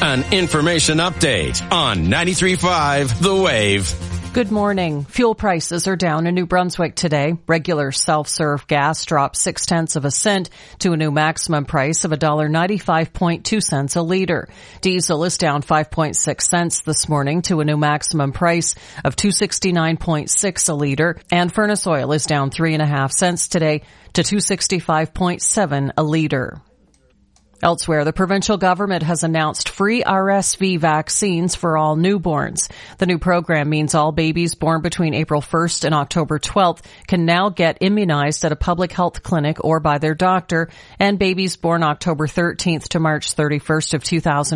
An information update on 93.5 The Wave. Good morning. Fuel prices are down in New Brunswick today. Regular self-serve gas dropped 0.6 cents to a new maximum price of $1.95.2 a liter. Diesel is down 5.6 cents this morning to a new maximum price of $2.69.6 a liter. And furnace oil is down 3.5 cents today to $2.65.7 a liter. Elsewhere, the provincial government has announced free RSV vaccines for all newborns. The new program means all babies born between April 1st and October 12th can now get immunized at a public health clinic or by their doctor, and babies born October 13th to March 31st of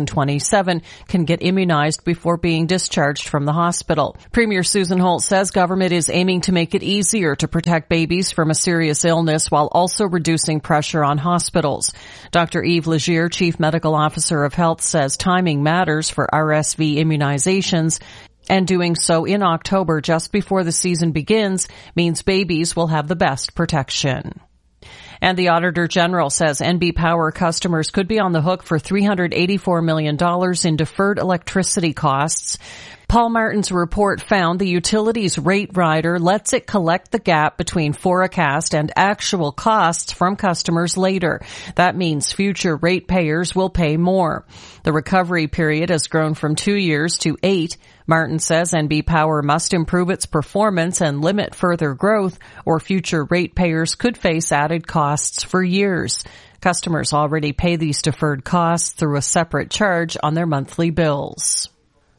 2027 can get immunized before being discharged from the hospital. Premier Susan Holt says government is aiming to make it easier to protect babies from a serious illness while also reducing pressure on hospitals. Dr. Eve Legier, Chief Medical Officer of Health, says timing matters for RSV immunizations, and doing so in October just before the season begins means babies will have the best protection. And the Auditor General says NB Power customers could be on the hook for $384 million in deferred electricity costs. Paul Martin's report found the utilities rate rider lets it collect the gap between forecast and actual costs from customers later. That means future ratepayers will pay more. The recovery period has grown from 2 years to 8. Martin says NB Power must improve its performance and limit further growth, or future ratepayers could face added costs for years. Customers already pay these deferred costs through a separate charge on their monthly bills.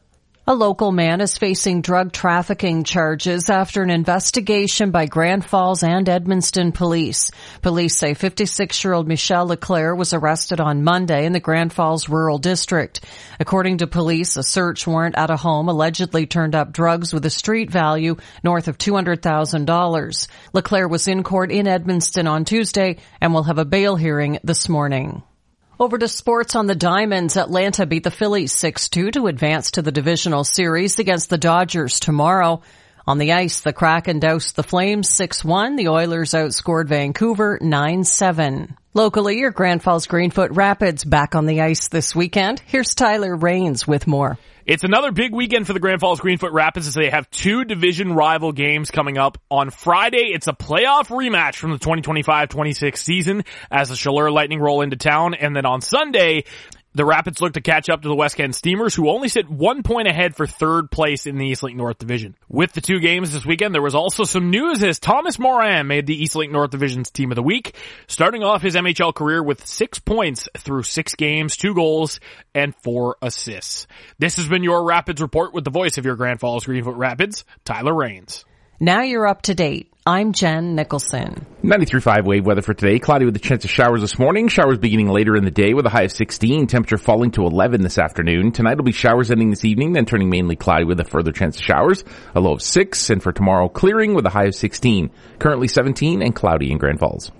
A local man is facing drug trafficking charges after an investigation by Grand Falls and Edmundston police. Police say 56-year-old Michelle Leclerc was arrested on Monday in the Grand Falls Rural District. According to police, a search warrant at a home allegedly turned up drugs with a street value north of $200,000. Leclerc was in court in Edmundston on Tuesday and will have a bail hearing this morning. Over to sports on the Diamonds. Atlanta beat the Phillies 6-2 to advance to the divisional series against the Dodgers tomorrow. On the ice, the Kraken doused the Flames 6-1. The Oilers outscored Vancouver 9-7. Locally, your Grand Falls Greenfoot Rapids back on the ice this weekend. Here's Tyler Rains with more. It's another big weekend for the Grand Falls Greenfoot Rapids as they have 2 division rival games coming up. On Friday, it's a playoff rematch from the 2025-26 season as the Chaleur Lightning roll into town. And then on Sunday, the Rapids look to catch up to the West Kent Steamers, who only sit 1 point ahead for third place in the Eastlink North Division. With the 2 games this weekend, there was also some news as Thomas Moran made the Eastlink North Division's Team of the Week, starting off his MHL career with 6 points through 6 games, 2 goals, and 4 assists. This has been your Rapids Report with the voice of your Grand Falls Greenfoot Rapids, Tyler Rains. Now you're up to date. I'm Jen Nicholson. 93.5 wave weather for today. Cloudy with a chance of showers this morning. Showers beginning later in the day with a high of 16. Temperature falling to 11 this afternoon. Tonight will be showers ending this evening, then turning mainly cloudy with a further chance of showers. A low of 6. And for tomorrow, clearing with a high of 16. Currently 17 and cloudy in Grand Falls.